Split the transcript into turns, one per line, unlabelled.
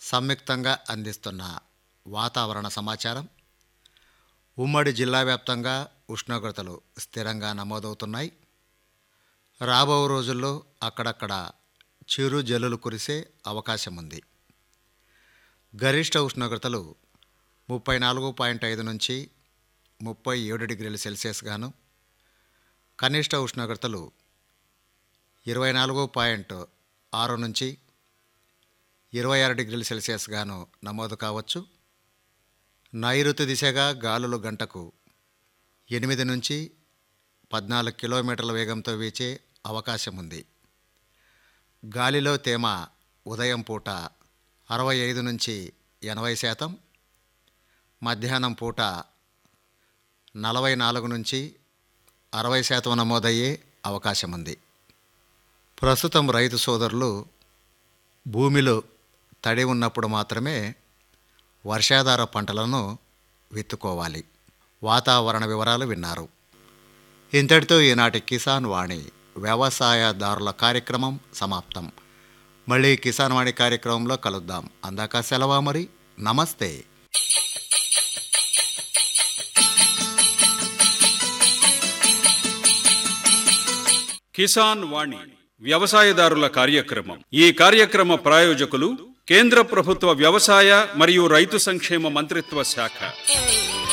సంయుక్తంగా అందిస్తున్న వాతావరణ సమాచారం. ఉమ్మడి జిల్లా వ్యాప్తంగా ఉష్ణోగ్రతలు స్థిరంగా నమోదవుతున్నాయి. రాబో రోజుల్లో అక్కడక్కడ చిరు జల్లులు కురిసే అవకాశం ఉంది. గరిష్ట ఉష్ణోగ్రతలు 34.5 నుంచి 37 డిగ్రీల సెల్సియస్ గాను, కనిష్ట ఉష్ణోగ్రతలు 24.6 నుంచి 26 డిగ్రీల సెల్సియస్ గాను నమోదు కావచ్చు. నైరుతి దిశగా గాలులు గంటకు 8 నుంచి 14 కిలోమీటర్ల వేగంతో వీచే అవకాశం ఉంది. గాలిలో తేమ ఉదయం పూట 65 నుంచి 80%, మధ్యాహ్నం పూట 44 నుంచి 60% నమోదయ్యే అవకాశం ఉంది. ప్రస్తుతం రైతు సోదరులు భూమిలో తడి ఉన్నప్పుడు మాత్రమే వర్షాధార పంటలను విత్తుకోవాలి. వాతావరణ వివరాలు విన్నారు. ఇంతటితో ఈనాటి కిసాన్ వాణి వ్యవసాయదారుల కార్యక్రమం సమాప్తం. మళ్ళీ కిసాన్ వాణి కార్యక్రమంలో కలుద్దాం. అందాక సెలవా మరి. నమస్తే.
కిసాన్ వాణి వ్యవసాయదారుల కార్యక్రమం. ఈ కార్యక్రమ ప్రాయోజకులు కేంద్ర ప్రభుత్వ వ్యవసాయ మరియు రైతు సంక్షేమ మంత్రిత్వ శాఖ.